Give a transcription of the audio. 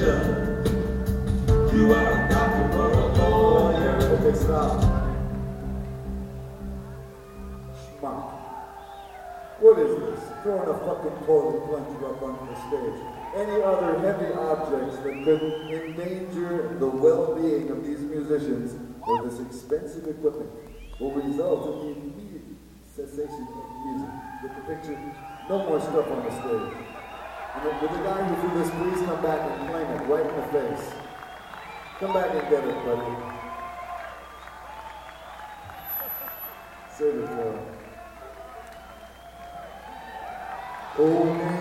You are a doctor or a lawyer. Okay, stop. Schmuck. What is this? Throwing a fucking toilet plunger up onto the stage. Any other heavy objects that could endanger the well-being of these musicians or this expensive equipment will result in the immediate cessation of music. Get the picture? No more stuff on the stage. And with the guy who threw this, please come back and claim it right in the face. Come back and get it, buddy. Save it for him. Oh,